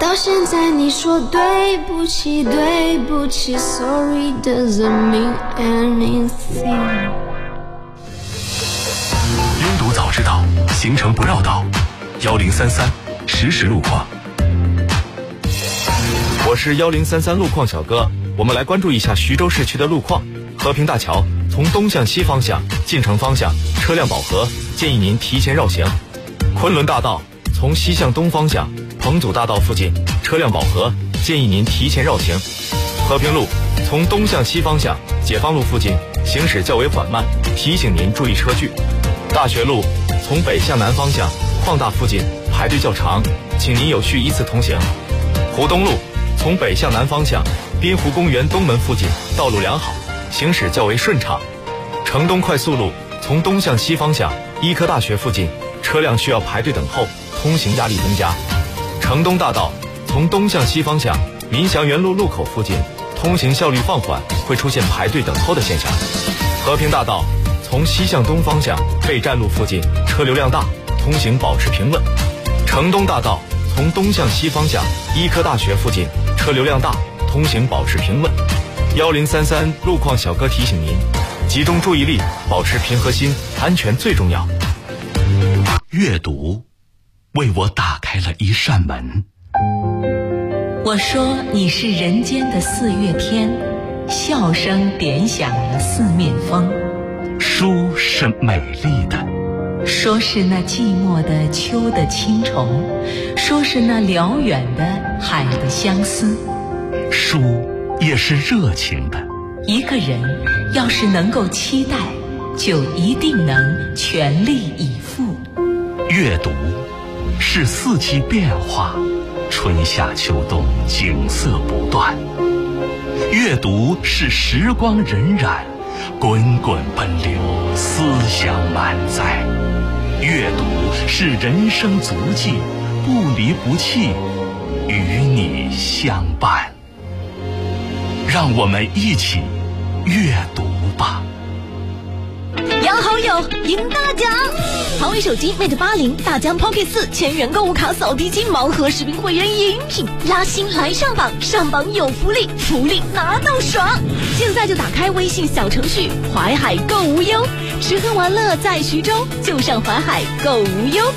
到现在你说对不起对不起 Sorry doesn't mean anything。 拥堵早知道，行程不绕道。1033实时路况。 我是1033路况小哥，我们来关注一下徐州市区的路况。和平大桥从东向西方向进城方向车辆饱和，建议您提前绕行。昆仑大道从西向东方向彭祖大道附近车辆饱和，建议您提前绕行。和平路从东向西方向解放路附近行驶较为缓慢，提醒您注意车距。大学路从北向南方向矿大附近排队较长，请您有序依次通行。湖东路从北向南方向滨湖公园东门附近道路良好，行驶较为顺畅。城东快速路从东向西方向医科大学附近车辆需要排队等候，通行压力增加。城东大道从东向西方向民祥园路路口附近通行效率放缓，会出现排队等候的现象。和平大道从西向东方向备战路附近车流量大，通行保持平稳。城东大道从东向西方向医科大学附近车流量大，通行保持平稳。1033路况小哥提醒您，集中注意力，保持平和心，安全最重要。 阅读为我打开了一扇门。 我说你是人间的四月天，笑声点响了四面风。 书是美丽的， 说是那寂寞的秋的青虫，说是那辽远的海的相思。 书也是热情的。 一个人要是能够期待，就一定能全力以赴。 阅读是四季变化，春夏秋冬景色不断。阅读是时光荏苒，滚滚奔流，思想满载。阅读是人生足迹，不离不弃，与你相伴。让我们一起阅读吧。 摇好友赢大奖！华为手机 Mate 80大疆 Pocket 4千元购物卡扫地机盲盒视频会员饮品拉新来上榜，上榜有福利，福利拿到爽！现在就打开微信小程序淮海购无忧，吃喝玩乐在徐州，就上淮海购无忧。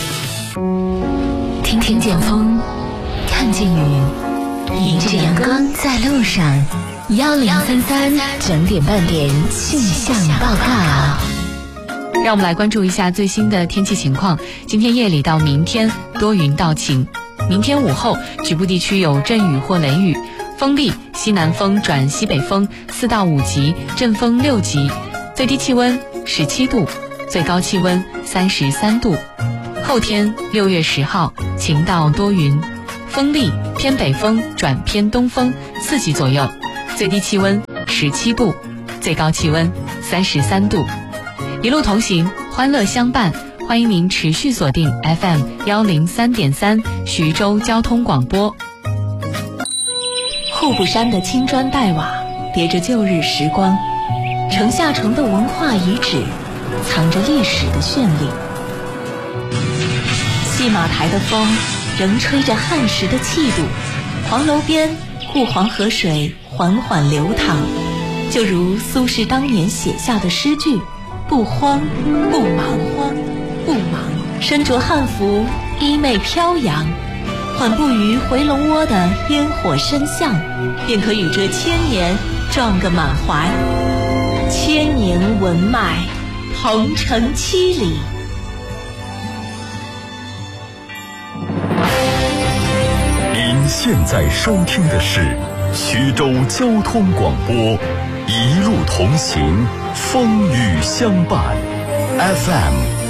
听见风，看见雨，迎着阳光在路上。1033整点半点气象报告。 让我们来关注一下最新的天气情况。今天夜里到明天多云到晴，明天午后局部地区有阵雨或雷雨，风力西南风转西北风4到5级，阵风6级，最低气温17度，最高气温33度。后天6月10号晴到多云，风力偏北风转偏东风4级左右，最低气温17度，最高气温33度。一路同行，欢乐相伴，欢迎您持续锁定 FM 103.3徐州交通广播。 户部山的青砖黛瓦叠着旧日时光，城下城的文化遗址藏着历史的绚丽。戏马台的风仍吹着汉时的气度，黄楼边护黄河水缓缓流淌，就如苏轼当年写下的诗句：不慌不忙，不忙，身着汉服，衣袂飘扬，缓步于回龙窝的烟火深巷，便可与这千年撞个满怀。千年文脉，鹏程7里。 您现在收听的是徐州交通广播，一路同行，风雨相伴，FM